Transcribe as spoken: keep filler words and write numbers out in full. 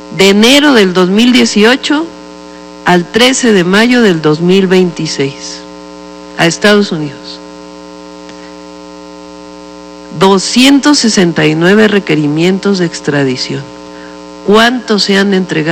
de enero del dos mil dieciocho al trece de mayo del dos mil veintiséis, a Estados Unidos. doscientos sesenta y nueve requerimientos de extradición. ¿Cuántos se han entregado?